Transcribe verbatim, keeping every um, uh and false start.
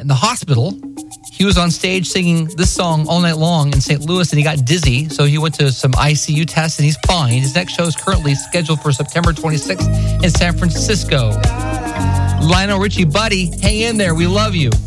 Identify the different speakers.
Speaker 1: in the hospital. He was on stage singing this song all night long in Saint Louis, and he got dizzy, so he went to some I C U tests, and he's fine. His next show is currently scheduled for September twenty-sixth in San Francisco. Lionel Richie, buddy, hang in there. We love you.